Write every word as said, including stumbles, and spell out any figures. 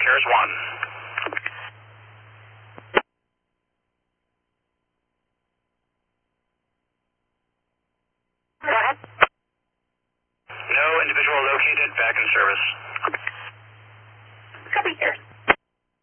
CARES one. Go ahead. No individual located, back in service.